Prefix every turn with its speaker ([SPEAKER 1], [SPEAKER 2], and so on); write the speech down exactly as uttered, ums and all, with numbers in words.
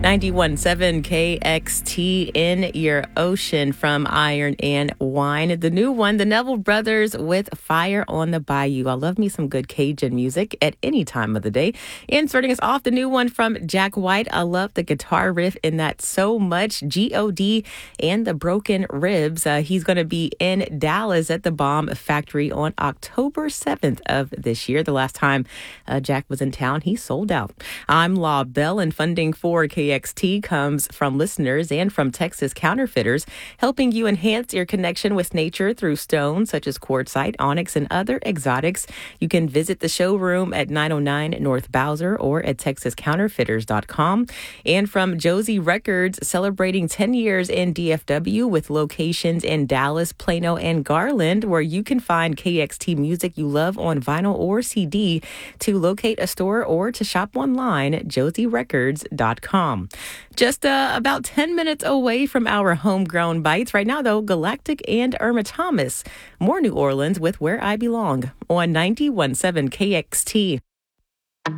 [SPEAKER 1] ninety-one point seven K X T in your ocean from Iron and Wine. The new one, the Neville Brothers with Fire on the Bayou. I love me some good Cajun music at any time of the day. And starting us off, the new one from Jack White. I love the guitar riff in that so much. G O D and the Broken Ribs. Uh, he's going to be in Dallas at the Bomb Factory on October seventh of this year. The last time uh, Jack was in town, he sold out. I'm Law Bell, and funding for K X T comes from listeners and from Texas Counterfeiters, helping you enhance your connection with nature through stones such as quartzite, onyx, and other exotics. You can visit the showroom at nine oh nine North Bowser or at texas counterfeiters dot com. And from Josie Records, celebrating ten years in D F W with locations in Dallas, Plano, and Garland, where you can find K X T music you love on vinyl or C D. To locate a store or to shop online, josie records dot com. Just uh, about ten minutes away from our homegrown bites. Right now, though, Galactic and Irma Thomas. More New Orleans with Where I Belong on ninety-one point seven K X T.